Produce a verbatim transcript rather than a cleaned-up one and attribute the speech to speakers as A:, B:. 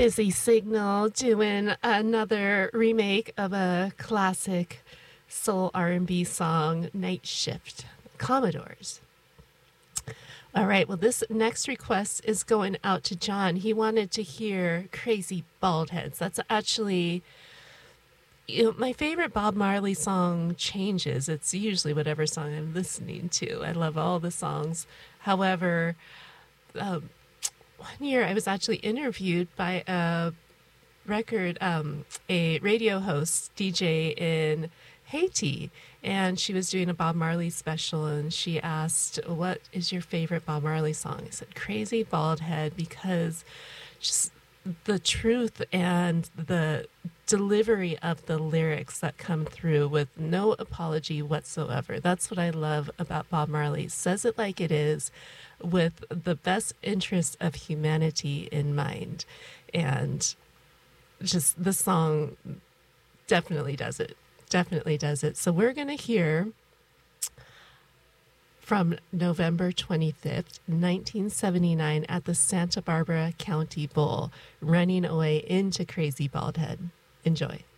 A: Busy Signal doing another remake of a classic soul R and B song, Night Shift, Commodores. All right, well, this next request is going out to John. He wanted to hear Crazy Bald Heads. That's actually, you know, my favorite Bob Marley song changes. It's usually whatever song I'm listening to. I love all the songs. However, um, one year I was actually interviewed by a record, um, a radio host, D J in Haiti, and she was doing a Bob Marley special, and she asked, what is your favorite Bob Marley song? I said, Crazy Bald Head, because just the truth and the delivery of the lyrics that come through with no apology whatsoever. That's what I love about Bob Marley. Says it like it is, with the best interest of humanity in mind. And just the song definitely does it. Definitely does it. So we're going to hear from November twenty-fifth, nineteen seventy-nine at the Santa Barbara County Bowl, Running Away into Crazy Bald Head. Enjoy.